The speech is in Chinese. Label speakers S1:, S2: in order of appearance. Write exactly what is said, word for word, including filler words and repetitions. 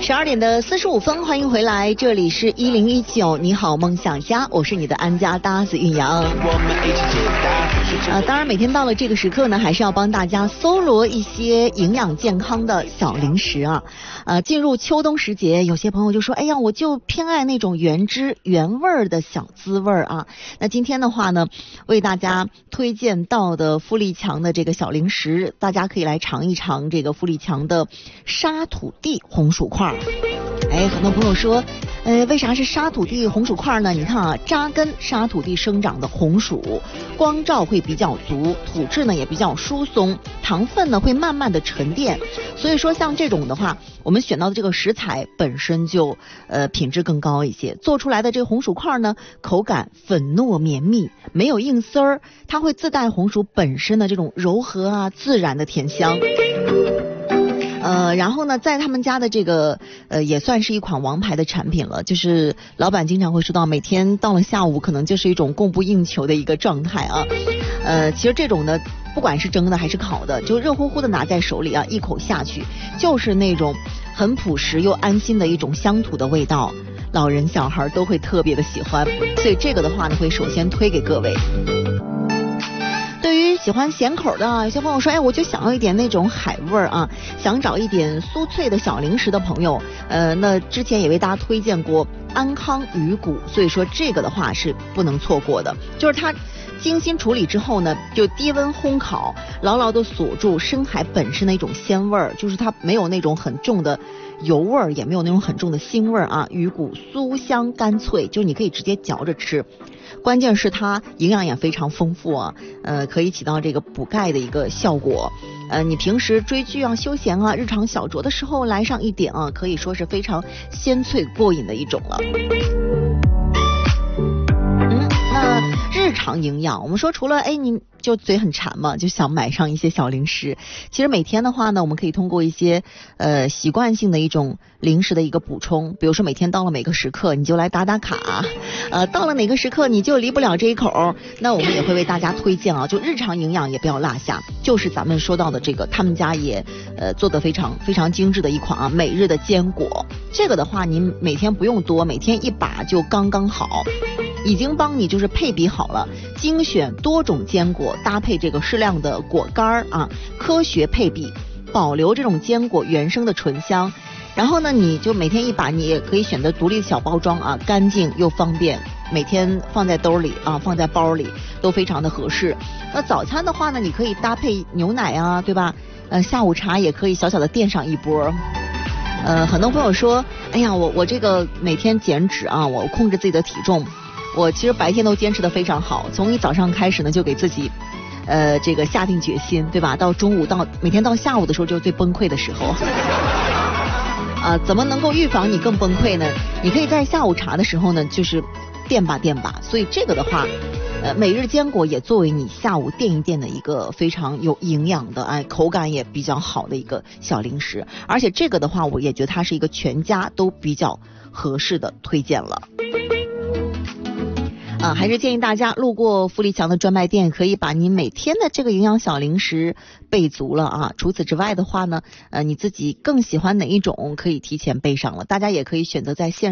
S1: 十二点的四十五分，欢迎回来，这里是一零一九，你好梦想家，我是你的安家搭子韵阳。呃，当然每天到了这个时刻呢，还是要帮大家搜罗一些营养健康的小零食啊。呃，进入秋冬时节，有些朋友就说，哎呀，我就偏爱那种原汁原味的小滋味啊。那今天的话呢，为大家推荐到的富力强的这个小零食，大家可以来尝一尝这个富力强的沙土地红薯块。哎，很多朋友说，呃，为啥是沙土地红薯块呢？你看啊，扎根沙土地生长的红薯，光照会比较足，土质呢也比较疏松，糖分呢会慢慢的沉淀。所以说像这种的话，我们选到的这个食材本身就呃品质更高一些，做出来的这个红薯块呢，口感粉糯绵密，没有硬丝儿，它会自带红薯本身的这种柔和啊自然的甜香。呃，然后呢，在他们家的这个呃，也算是一款王牌的产品了。就是老板经常会说到，每天到了下午，可能就是一种供不应求的一个状态啊。呃，其实这种呢，不管是蒸的还是烤的，就热乎乎的拿在手里啊，一口下去，就是那种很朴实又安心的一种乡土的味道，老人小孩都会特别的喜欢。所以这个的话呢，会首先推给各位。对于喜欢咸口的啊，有些朋友说，哎，我就想要一点那种海味儿啊，想找一点酥脆的小零食的朋友，呃，那之前也为大家推荐过安康鱼骨，所以说这个的话是不能错过的。就是它精心处理之后呢，就低温烘烤，牢牢的锁住深海本身的一种鲜味儿，就是它没有那种很重的油味儿，也没有那种很重的腥味儿啊。鱼骨酥香干脆，就你可以直接嚼着吃。关键是它营养也非常丰富啊，呃，可以起到这个补钙的一个效果。呃，你平时追剧啊、休闲啊、日常小酌的时候来上一点啊，可以说是非常鲜脆过瘾的一种了。嗯，那日常营养，我们说除了哎你就嘴很馋嘛，就想买上一些小零食。其实每天的话呢，我们可以通过一些呃习惯性的一种零食的一个补充，比如说每天到了每个时刻你就来打打卡，呃，到了哪个时刻你就离不了这一口，那我们也会为大家推荐啊，就日常营养也不要落下，就是咱们说到的这个他们家也呃做得非常非常精致的一款啊每日的坚果。这个的话您每天不用多，每天一把就刚刚好，已经帮你就是配比好了，精选多种坚果，搭配这个适量的果干啊，科学配比，保留这种坚果原生的醇香。然后呢，你就每天一把，你也可以选择独立的小包装啊，干净又方便，每天放在兜里啊，放在包里都非常的合适。那早餐的话呢，你可以搭配牛奶啊，对吧？呃，下午茶也可以小小的垫上一波。呃，很多朋友说，哎呀，我我这个每天减脂啊，我控制自己的体重。我其实白天都坚持得非常好，从一早上开始呢，就给自己，呃，这个下定决心，对吧？到中午到每天到下午的时候，就是最崩溃的时候。啊、呃，怎么能够预防你更崩溃呢？你可以在下午茶的时候呢，就是垫吧垫吧。所以这个的话，呃，每日坚果也作为你下午垫一垫的一个非常有营养的，哎，口感也比较好的一个小零食。而且这个的话，我也觉得它是一个全家都比较合适的推荐了。啊，还是建议大家路过富力强的专卖店，可以把你每天的这个营养小零食备足了啊。除此之外的话呢，呃，你自己更喜欢哪一种，可以提前备上了。大家也可以选择在线